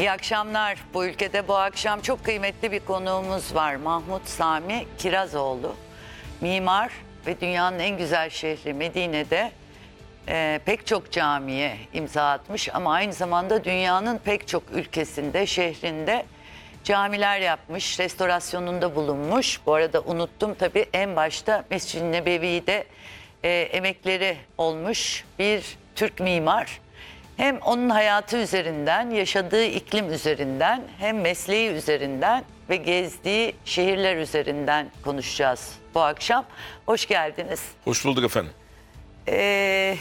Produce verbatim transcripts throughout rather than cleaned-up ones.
İyi akşamlar. Bu ülkede bu akşam çok kıymetli bir konuğumuz var. Mahmut Sami Kirazoğlu. Mimar ve dünyanın en güzel şehri Medine'de e, pek çok camiye imza atmış. Ama aynı zamanda dünyanın pek çok ülkesinde, şehrinde camiler yapmış. Restorasyonunda bulunmuş. Bu arada unuttum tabii, en başta Mescid-i Nebevi'de e, emekleri olmuş bir Türk mimar. Hem onun hayatı üzerinden, yaşadığı iklim üzerinden, hem mesleği üzerinden ve gezdiği şehirler üzerinden konuşacağız bu akşam. Hoş geldiniz. Hoş bulduk efendim. Ee,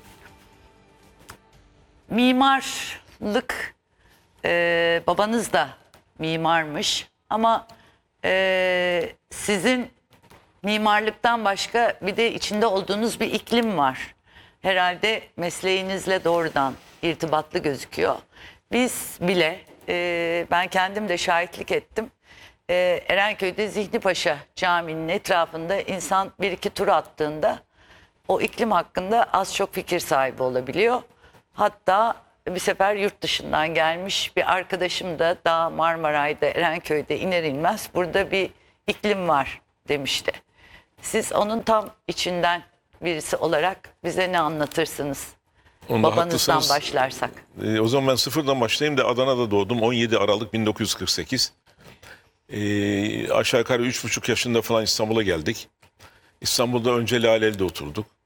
mimarlık, e, babanız da mimarmış ama e, sizin mimarlıktan başka bir de içinde olduğunuz bir iklim var. Herhalde mesleğinizle doğrudan irtibatlı gözüküyor. Biz bile, e, ben kendim de şahitlik ettim. E, Erenköy'de Zihni Paşa Camii'nin etrafında insan bir iki tur attığında o iklim hakkında az çok fikir sahibi olabiliyor. Hatta bir sefer yurt dışından gelmiş bir arkadaşım da daha Marmaray'da, Erenköy'de iner inmez burada bir iklim var demişti. Siz onun tam içinden birisi olarak bize ne anlatırsınız? Onda Babanızdan haklısınız. başlarsak. Ee, o zaman ben sıfırdan başlayayım da Adana'da doğdum. on yedi Aralık bin dokuz yüz kırk sekiz. Ee, aşağı yukarı üç buçuk yaşında falan İstanbul'a geldik. İstanbul'da önce Laleli'de oturduk.